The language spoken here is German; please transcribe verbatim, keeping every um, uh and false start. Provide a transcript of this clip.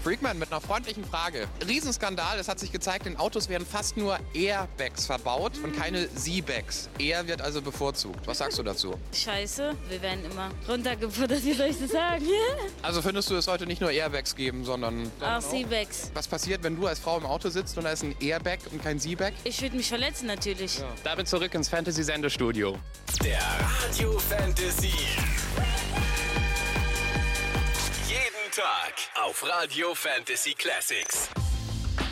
Freakman mit einer freundlichen Frage. Riesenskandal, es hat sich gezeigt, in Autos werden fast nur Airbags verbaut und keine Z-Bags. Air wird also bevorzugt. Was sagst du dazu? Scheiße, wir werden immer runtergefuttert, wie soll ich das sagen? Also findest du, es sollte nicht nur Airbags geben, sondern... Auch Z-Bags. Was passiert, wenn du als Frau im Auto sitzt und da ist ein Airbag und kein Z-Bag? Ich würde mich verletzen natürlich. Ja. Damit zurück ins Fantasy-Sendestudio. Der Radio Fantasy. Jeden Tag auf Radio Fantasy Classics.